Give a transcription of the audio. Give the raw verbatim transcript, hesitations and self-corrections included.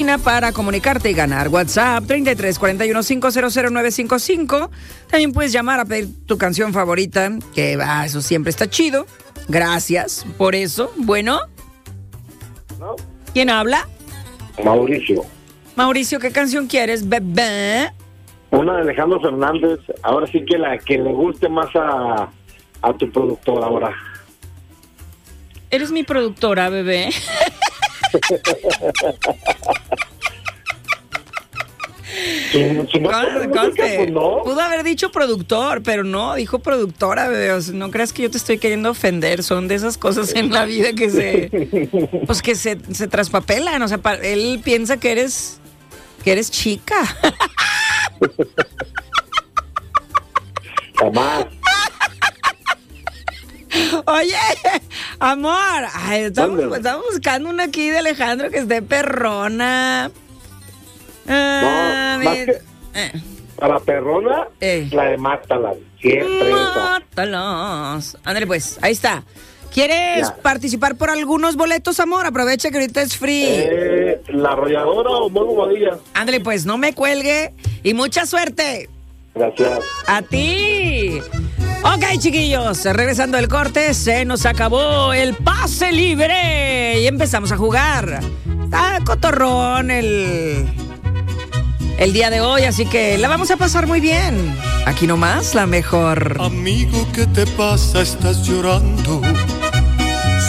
para comunicarte y ganar. WhatsApp treinta y tres cuarenta y uno quinientos nueve cinco cinco. También puedes llamar a pedir tu canción favorita, que ah, eso siempre está chido. Gracias por eso. Bueno. ¿No? ¿Quién habla? Mauricio. Mauricio, ¿qué canción quieres, bebé? Una de Alejandro Fernández. Ahora sí que la que le guste más a, a tu productor ahora. Eres mi productora, bebé. Si, si no Conste, música, conste. pues no. Pudo haber dicho productor, pero no, dijo productora, bebé. O sea, no creas que yo te estoy queriendo ofender. Son de esas cosas en la vida que se, pues que se, se traspapelan. O sea, pa- él piensa que eres, que eres chica. Jamás. Oye, amor, ay, estamos, Mándalo. estamos buscando una aquí de Alejandro que esté perrona. Ah, No, más mi- que- eh. Para perrona, Eh. la de Mátala. Siempre esa. Mátalos. Ándale pues, ahí está. ¿Quieres Ya. participar por algunos boletos, amor? Aprovecha que ahorita es free. Eh, ¿La arrolladora o Mono Bodilla? Ándale pues, no me cuelgue y mucha suerte. Gracias. A ti. Ok, chiquillos, regresando del corte, se nos acabó el pase libre y empezamos a jugar. Está cotorrón el, el día de hoy, así que la vamos a pasar muy bien. Aquí nomás, la mejor. Amigo, ¿qué te pasa? Estás llorando.